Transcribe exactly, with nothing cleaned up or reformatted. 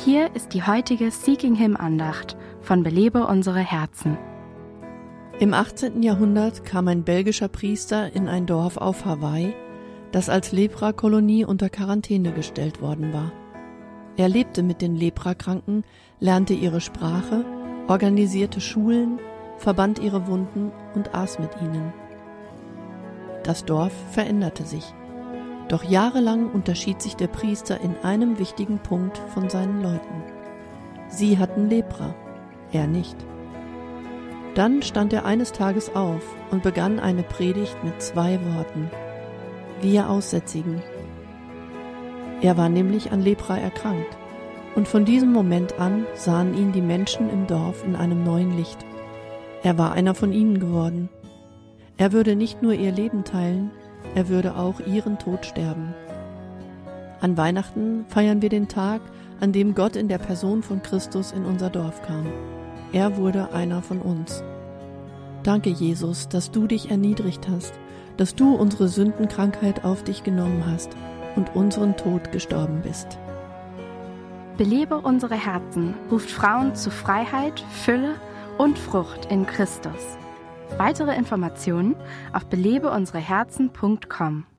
Hier ist die heutige Seeking Him Andacht von Belebe unsere Herzen. Im achtzehnten Jahrhundert kam ein belgischer Priester in ein Dorf auf Hawaii, das als Leprakolonie unter Quarantäne gestellt worden war. Er lebte mit den Leprakranken, lernte ihre Sprache, organisierte Schulen, verband ihre Wunden und aß mit ihnen. Das Dorf veränderte sich. Doch jahrelang unterschied sich der Priester in einem wichtigen Punkt von seinen Leuten. Sie hatten Lepra, er nicht. Dann stand er eines Tages auf und begann eine Predigt mit zwei Worten: Wir Aussätzigen. Er war nämlich an Lepra erkrankt, und von diesem Moment an sahen ihn die Menschen im Dorf in einem neuen Licht. Er war einer von ihnen geworden. Er würde nicht nur ihr Leben teilen, er würde auch ihren Tod sterben. An Weihnachten feiern wir den Tag, an dem Gott in der Person von Christus in unser Dorf kam. Er wurde einer von uns. Danke, Jesus, dass du dich erniedrigt hast, dass du unsere Sündenkrankheit auf dich genommen hast und unseren Tod gestorben bist. Belebe unsere Herzen ruft Frauen zu Freiheit, Fülle und Frucht in Christus. Weitere Informationen auf belebe unsere herzen punkt com.